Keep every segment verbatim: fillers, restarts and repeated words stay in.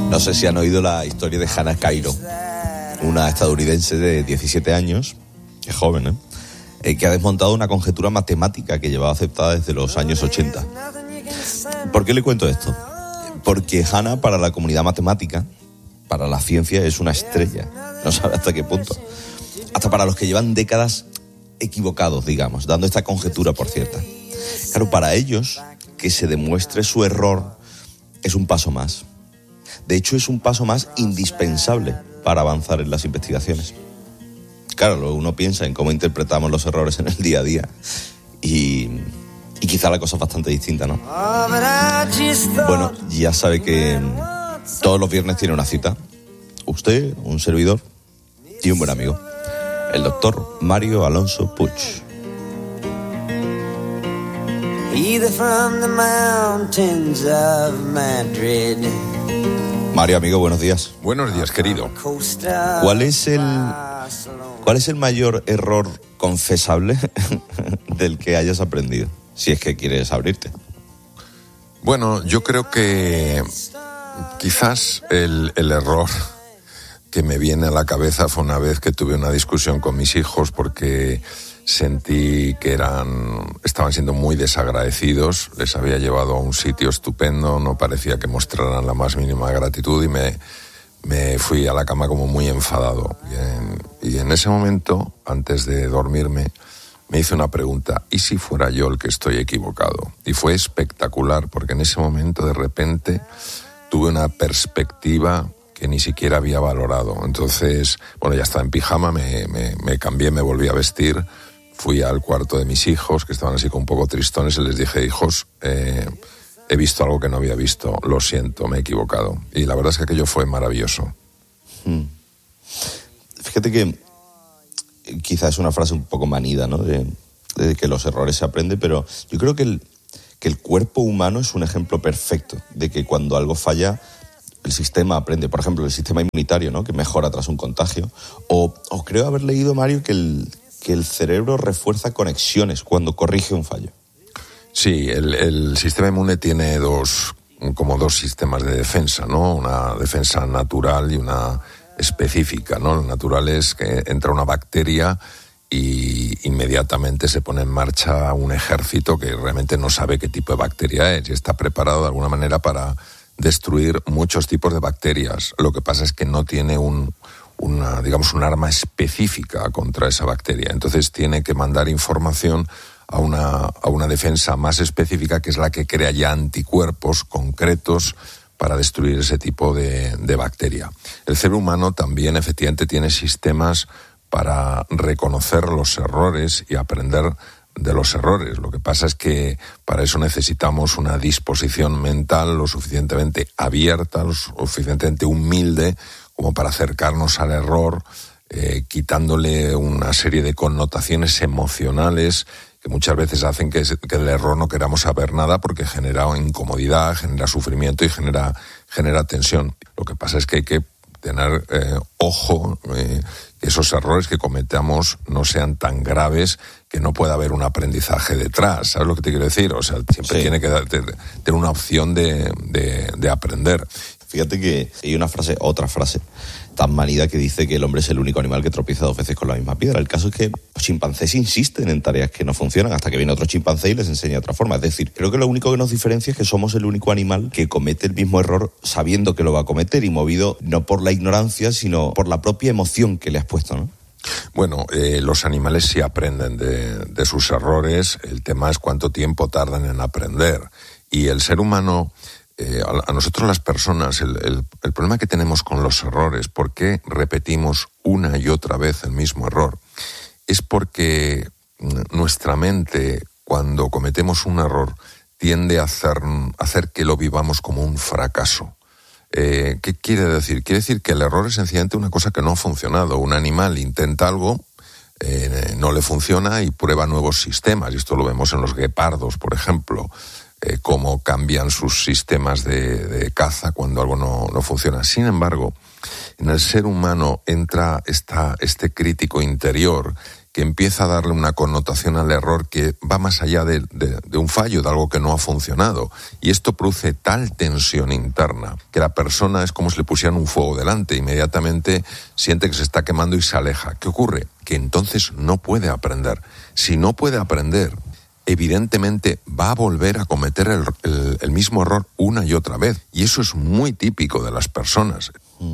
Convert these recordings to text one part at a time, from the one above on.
No sé si han oído la historia de Hannah Cairo, una estadounidense de diecisiete años, que es joven, ¿eh? Eh, que ha desmontado una conjetura matemática que llevaba aceptada desde los años ochenta. ¿Por qué le cuento esto? Porque Hannah, para la comunidad matemática, para la ciencia, es una estrella. No sabe hasta qué punto. Hasta para los que llevan décadas equivocados, digamos, dando esta conjetura por cierta. Claro, para ellos, que se demuestre su error es un paso más. De hecho, es un paso más indispensable para avanzar en las investigaciones. Claro, luego uno piensa en cómo interpretamos los errores en el día a día y, y quizá la cosa es bastante distinta, ¿no? Bueno, ya sabe que todos los viernes tiene una cita. Usted, un servidor y un buen amigo, el doctor Mario Alonso Puig. Either from the mountains of Madrid. Mario, amigo, buenos días. Buenos días, querido. ¿Cuál es el, cuál es el mayor error confesable del que hayas aprendido? Si es que quieres abrirte. Bueno, yo creo que quizás el, el error que me viene a la cabeza fue una vez que tuve una discusión con mis hijos porque sentí que eran, estaban siendo muy desagradecidos. Les había llevado a un sitio estupendo, no parecía que mostraran la más mínima gratitud y me, me fui a la cama como muy enfadado. Y en, y en ese momento, antes de dormirme, me hice una pregunta: ¿y si fuera yo el que estoy equivocado? Y fue espectacular, porque en ese momento de repente tuve una perspectiva que ni siquiera había valorado. Entonces, bueno, ya estaba en pijama, me, me, me cambié, me volví a vestir. Fui al cuarto de mis hijos, que estaban así como un poco tristones, y les dije: hijos, eh, he visto algo que no había visto, lo siento, me he equivocado. Y la verdad es que aquello fue maravilloso. Hmm. Fíjate que quizás es una frase un poco manida, ¿no? De, de que los errores se aprenden, pero yo creo que el, que el cuerpo humano es un ejemplo perfecto de que cuando algo falla, el sistema aprende. Por ejemplo, el sistema inmunitario, ¿no? Que mejora tras un contagio. O, o creo haber leído, Mario, que el... que el cerebro refuerza conexiones cuando corrige un fallo. Sí, el, el sistema inmune tiene dos, como dos sistemas de defensa, ¿no? Una defensa natural y una específica, ¿no? Lo natural es que entra una bacteria y inmediatamente se pone en marcha un ejército que realmente no sabe qué tipo de bacteria es y está preparado de alguna manera para destruir muchos tipos de bacterias. Lo que pasa es que no tiene un una, digamos, un arma específica contra esa bacteria. Entonces tiene que mandar información a una, a una defensa más específica, que es la que crea ya anticuerpos concretos para destruir ese tipo de, de bacteria. El ser humano también efectivamente tiene sistemas para reconocer los errores y aprender de los errores. Lo que pasa es que para eso necesitamos una disposición mental lo suficientemente abierta, lo suficientemente humilde como para acercarnos al error, eh, quitándole una serie de connotaciones emocionales que muchas veces hacen que, que del error no queramos saber nada porque genera incomodidad, genera sufrimiento y genera, genera tensión. Lo que pasa es que hay que tener eh, ojo, eh, que esos errores que cometamos no sean tan graves que no pueda haber un aprendizaje detrás. ¿Sabes lo que te quiero decir? O sea, siempre sí. tiene que tener una opción de, de, de aprender. Fíjate que hay una frase, otra frase tan manida que dice que el hombre es el único animal que tropieza dos veces con la misma piedra. El caso es que los chimpancés insisten en tareas que no funcionan hasta que viene otro chimpancé y les enseña otra forma. Es decir, creo que lo único que nos diferencia es que somos el único animal que comete el mismo error sabiendo que lo va a cometer y movido no por la ignorancia, sino por la propia emoción que le has puesto, ¿no? Bueno, eh, los animales sí aprenden de, de sus errores. El tema es cuánto tiempo tardan en aprender. Y el ser humano... Eh, a, a nosotros las personas, el, el, el problema que tenemos con los errores, ¿por qué repetimos una y otra vez el mismo error? Es porque nuestra mente, cuando cometemos un error, tiende a hacer, a hacer que lo vivamos como un fracaso. Eh, ¿Qué quiere decir? Quiere decir que el error es sencillamente una cosa que no ha funcionado. Un animal intenta algo, eh, no le funciona y prueba nuevos sistemas. Y esto lo vemos en los guepardos, por ejemplo. Eh, cómo cambian sus sistemas de, de caza cuando algo no, no funciona. Sin embargo, en el ser humano entra esta, este crítico interior que empieza a darle una connotación al error que va más allá de, de, de un fallo, de algo que no ha funcionado. Y esto produce tal tensión interna que la persona es como si le pusieran un fuego delante. Inmediatamente siente que se está quemando y se aleja. ¿Qué ocurre? Que entonces no puede aprender. Si no puede aprender, evidentemente va a volver a cometer el, el, el mismo error una y otra vez. Y eso es muy típico de las personas. Mm.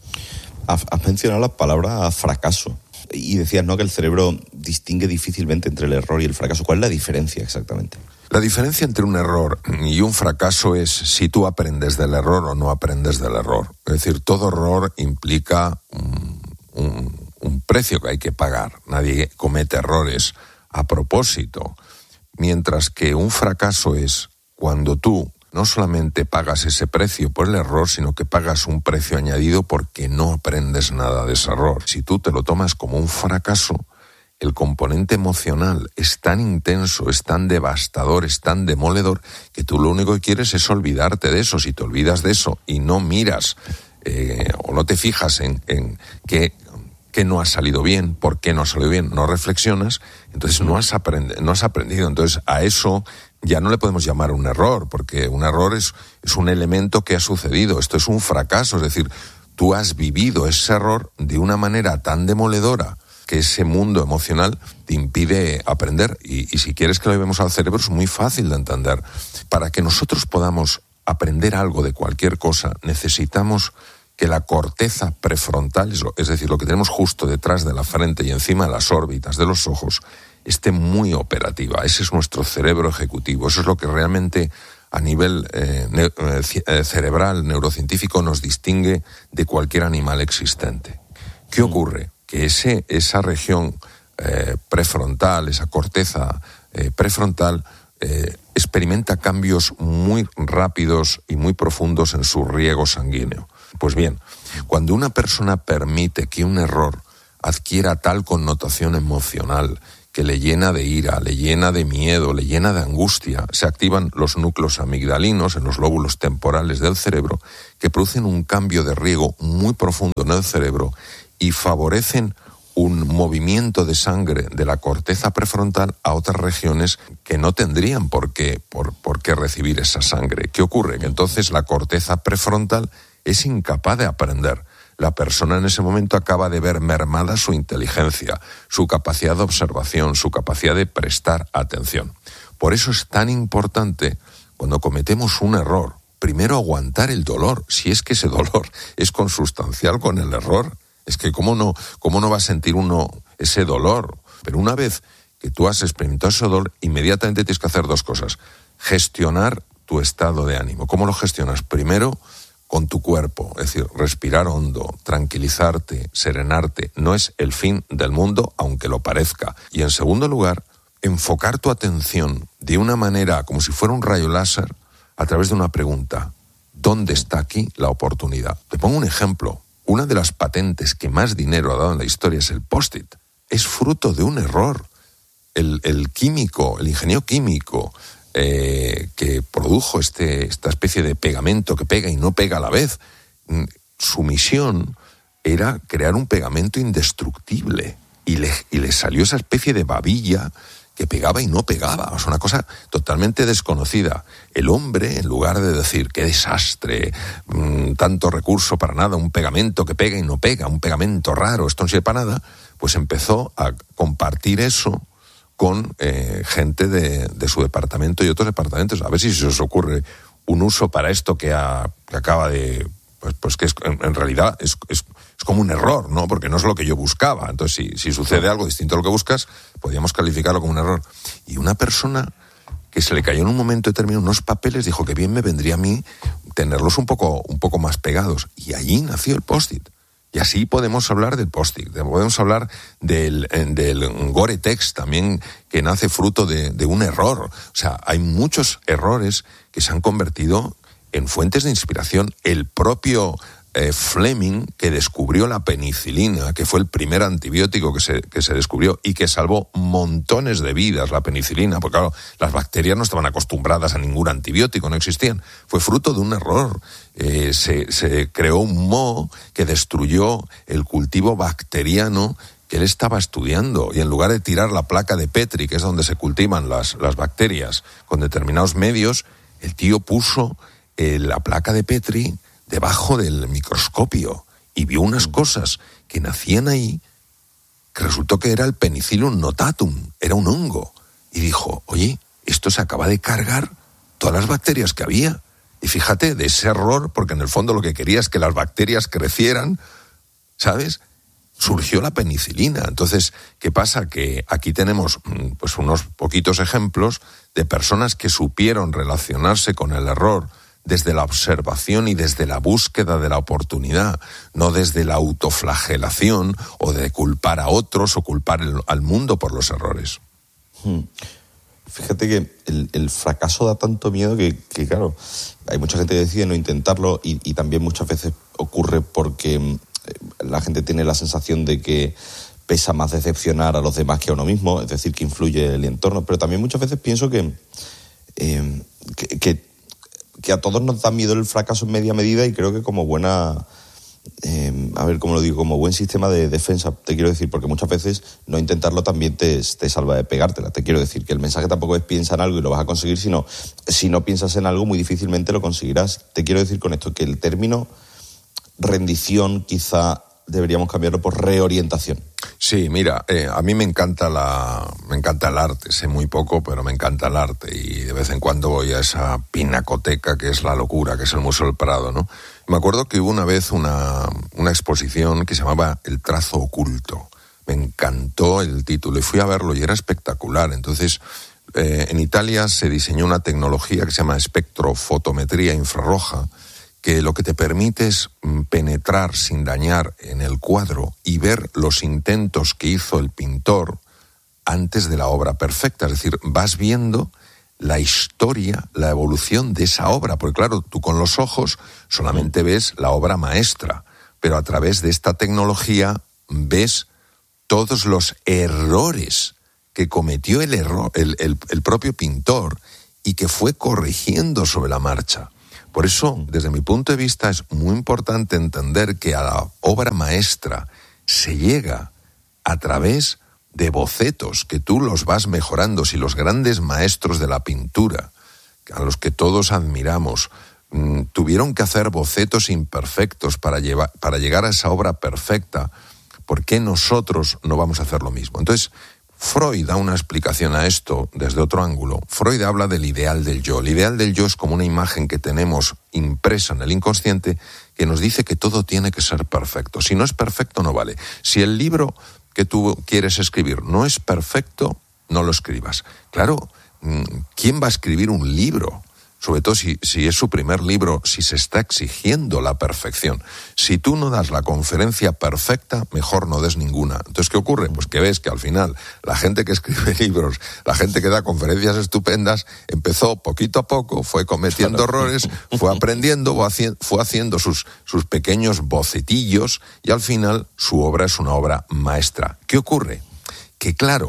Has mencionado la palabra fracaso. Y decías, ¿no?, que el cerebro distingue difícilmente entre el error y el fracaso. ¿Cuál es la diferencia exactamente? La diferencia entre un error y un fracaso es si tú aprendes del error o no aprendes del error. Es decir, todo error implica un, un, un precio que hay que pagar. Nadie comete errores a propósito. Mientras que un fracaso es cuando tú no solamente pagas ese precio por el error, sino que pagas un precio añadido porque no aprendes nada de ese error. Si tú te lo tomas como un fracaso, el componente emocional es tan intenso, es tan devastador, es tan demoledor, que tú lo único que quieres es olvidarte de eso. Si te olvidas de eso y no miras eh, o no te fijas en, en qué, qué no ha salido bien, por qué no ha salido bien, no reflexionas, entonces no has, aprend- no has aprendido. Entonces a eso ya no le podemos llamar un error, porque un error es, es un elemento que ha sucedido. Esto es un fracaso, es decir, tú has vivido ese error de una manera tan demoledora que ese mundo emocional te impide aprender. Y, y si quieres que lo llevemos al cerebro, es muy fácil de entender. Para que nosotros podamos aprender algo de cualquier cosa, necesitamos que la corteza prefrontal, es decir, lo que tenemos justo detrás de la frente y encima de las órbitas de los ojos, esté muy operativa. Ese es nuestro cerebro ejecutivo. Eso es lo que realmente a nivel eh, ne- eh, cerebral, neurocientífico, nos distingue de cualquier animal existente. ¿Qué ocurre? Que ese, esa región eh, prefrontal, esa corteza eh, prefrontal, eh, experimenta cambios muy rápidos y muy profundos en su riego sanguíneo. Pues bien, cuando una persona permite que un error adquiera tal connotación emocional que le llena de ira, le llena de miedo, le llena de angustia, se activan los núcleos amigdalinos en los lóbulos temporales del cerebro que producen un cambio de riego muy profundo en el cerebro y favorecen un movimiento de sangre de la corteza prefrontal a otras regiones que no tendrían por qué, por, por qué recibir esa sangre. ¿Qué ocurre? Que entonces la corteza prefrontal es incapaz de aprender. La persona en ese momento acaba de ver mermada su inteligencia, su capacidad de observación, su capacidad de prestar atención. Por eso es tan importante, cuando cometemos un error, primero aguantar el dolor, si es que ese dolor es consustancial con el error. Es que cómo no, cómo no va a sentir uno ese dolor. Pero una vez que tú has experimentado ese dolor, inmediatamente tienes que hacer dos cosas. Gestionar tu estado de ánimo. ¿Cómo lo gestionas? Primero, con tu cuerpo, es decir, respirar hondo, tranquilizarte, serenarte, no es el fin del mundo, aunque lo parezca. Y en segundo lugar, enfocar tu atención de una manera como si fuera un rayo láser a través de una pregunta. ¿Dónde está aquí la oportunidad? Te pongo un ejemplo. Una de las patentes que más dinero ha dado en la historia es el Post-it. Es fruto de un error. El, el químico, el ingeniero químico, Eh, que produjo este, esta especie de pegamento que pega y no pega a la vez, su misión era crear un pegamento indestructible y le, y le salió esa especie de babilla que pegaba y no pegaba. O sea, una cosa totalmente desconocida. El hombre, en lugar de decir qué desastre, mmm, tanto recurso para nada, un pegamento que pega y no pega, un pegamento raro, esto no sirve para nada, pues empezó a compartir eso con eh, gente de, de su departamento y otros departamentos. A ver si se os ocurre un uso para esto que, ha, que acaba de... Pues, pues que es, en, en realidad es, es, es como un error, ¿no? Porque no es lo que yo buscaba. Entonces, si, si sucede algo distinto a lo que buscas, podríamos calificarlo como un error. Y una persona que se le cayó en un momento determinado unos papeles, dijo que bien me vendría a mí tenerlos un poco, un poco más pegados. Y allí nació el Post-it. Y así podemos hablar del Post-it, podemos hablar del, del Gore-Tex también, que nace fruto de, de un error. O sea, hay muchos errores que se han convertido en fuentes de inspiración. El propio eh, Fleming, que descubrió la penicilina, que fue el primer antibiótico que se, que se descubrió y que salvó montones de vidas, la penicilina, porque claro, las bacterias no estaban acostumbradas a ningún antibiótico, no existían. Fue fruto de un error. Eh, se, se creó un moho que destruyó el cultivo bacteriano que él estaba estudiando, y en lugar de tirar la placa de Petri, que es donde se cultivan las, las bacterias, con determinados medios, el tío puso eh, la placa de Petri debajo del microscopio y vio unas cosas que nacían ahí, que resultó que era el Penicillium notatum, era un hongo. Y dijo, oye, esto se acaba de cargar todas las bacterias que había. Y fíjate, de ese error, porque en el fondo lo que quería es que las bacterias crecieran, ¿sabes?, surgió la penicilina. Entonces, ¿qué pasa? Que aquí tenemos pues unos poquitos ejemplos de personas que supieron relacionarse con el error desde la observación y desde la búsqueda de la oportunidad, no desde la autoflagelación o de culpar a otros o culpar el, al mundo por los errores. Hmm. Fíjate que el, el fracaso da tanto miedo que, que, claro, hay mucha gente que decide no intentarlo y, y también muchas veces ocurre porque la gente tiene la sensación de que pesa más decepcionar a los demás que a uno mismo, es decir, que influye el entorno, pero también muchas veces pienso que, eh, que, que, que a todos nos da miedo el fracaso en media medida y creo que como buena, eh, a ver cómo lo digo, como buen sistema de defensa, te quiero decir, porque muchas veces no intentarlo también te, te salva de pegártela, te quiero decir, que el mensaje tampoco es piensa en algo y lo vas a conseguir, sino si no piensas en algo muy difícilmente lo conseguirás. Te quiero decir con esto que el término rendición quizá deberíamos cambiarlo por reorientación. Sí, mira, eh, a mí me encanta la, me encanta el arte, sé muy poco, pero me encanta el arte y de vez en cuando voy a esa pinacoteca que es la locura, que es el Museo del Prado, ¿no? Me acuerdo que hubo una vez una, una exposición que se llamaba El trazo oculto. Me encantó el título y fui a verlo y era espectacular. Entonces, eh, en Italia se diseñó una tecnología que se llama espectrofotometría infrarroja, que lo que te permite es penetrar sin dañar en el cuadro y ver los intentos que hizo el pintor antes de la obra perfecta. Es decir, vas viendo la historia, la evolución de esa obra, porque claro, tú con los ojos solamente ves la obra maestra, pero a través de esta tecnología ves todos los errores que cometió el, error, el, el, el propio pintor y que fue corrigiendo sobre la marcha. Por eso, desde mi punto de vista, es muy importante entender que a la obra maestra se llega a través de bocetos, que tú los vas mejorando. Si los grandes maestros de la pintura, a los que todos admiramos, mmm, tuvieron que hacer bocetos imperfectos para, llevar, para llegar a esa obra perfecta, ¿por qué nosotros no vamos a hacer lo mismo? Entonces, Freud da una explicación a esto desde otro ángulo. Freud habla del ideal del yo. El ideal del yo es como una imagen que tenemos impresa en el inconsciente que nos dice que todo tiene que ser perfecto. Si no es perfecto, no vale. Si el libro que tú quieres escribir no es perfecto, no lo escribas. Claro, ¿quién va a escribir un libro? Sobre todo si, si es su primer libro, si se está exigiendo la perfección. Si tú no das la conferencia perfecta, mejor no des ninguna. Entonces, ¿qué ocurre? Pues que ves que al final la gente que escribe libros, la gente que da conferencias estupendas, empezó poquito a poco, fue cometiendo errores, fue aprendiendo, fue haciendo sus, sus pequeños bocetillos y al final su obra es una obra maestra. ¿Qué ocurre? Que claro,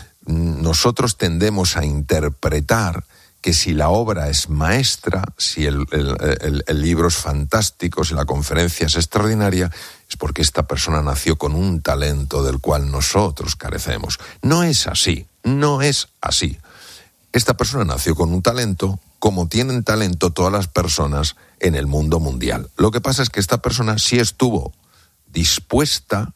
nosotros tendemos a interpretar que si la obra es maestra, si el, el, el, el libro es fantástico, si la conferencia es extraordinaria, es porque esta persona nació con un talento del cual nosotros carecemos. No es así, no es así. Esta persona nació con un talento, como tienen talento todas las personas en el mundo mundial. Lo que pasa es que esta persona sí estuvo dispuesta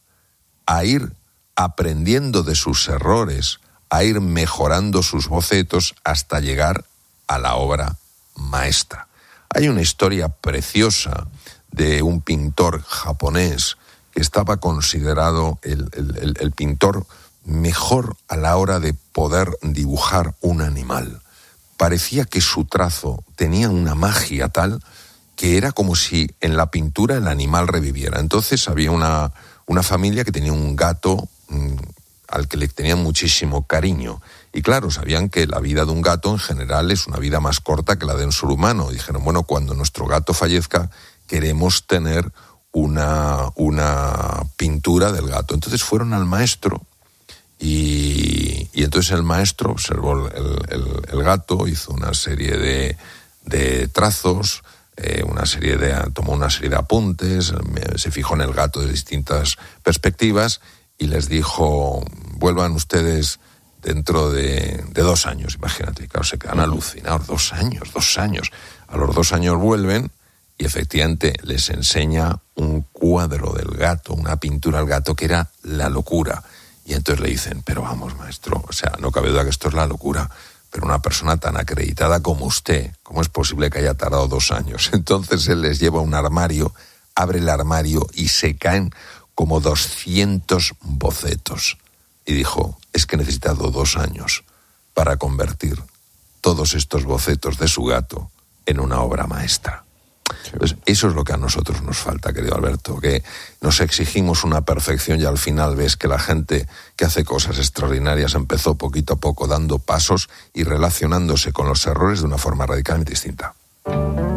a ir aprendiendo de sus errores, a ir mejorando sus bocetos hasta llegar a la obra maestra. Hay una historia preciosa de un pintor japonés que estaba considerado el, el, el pintor mejor a la hora de poder dibujar un animal. Parecía que su trazo tenía una magia tal que era como si en la pintura el animal reviviera. Entonces había una, una familia que tenía un gato mmm, al que le tenían muchísimo cariño. Y claro, sabían que la vida de un gato en general es una vida más corta que la de un ser humano. Y dijeron, bueno, cuando nuestro gato fallezca, queremos tener una, una pintura del gato. Entonces fueron al maestro y, y entonces el maestro observó el, el, el gato, hizo una serie de, de trazos, eh, una serie de, tomó una serie de apuntes, se fijó en el gato de distintas perspectivas y les dijo, vuelvan ustedes dentro de, de dos años, imagínate. Claro, se quedan alucinados, dos años, dos años. A los dos años vuelven y efectivamente les enseña un cuadro del gato, una pintura del gato que era la locura. Y entonces le dicen, pero vamos, maestro, o sea, no cabe duda que esto es la locura, pero una persona tan acreditada como usted, ¿cómo es posible que haya tardado dos años? Entonces él les lleva a un armario, abre el armario y se caen como doscientos bocetos. Y dijo, es que he necesitado dos años para convertir todos estos bocetos de su gato en una obra maestra. Pues eso es lo que a nosotros nos falta, querido Alberto, que nos exigimos una perfección y al final ves que la gente que hace cosas extraordinarias empezó poquito a poco dando pasos y relacionándose con los errores de una forma radicalmente distinta.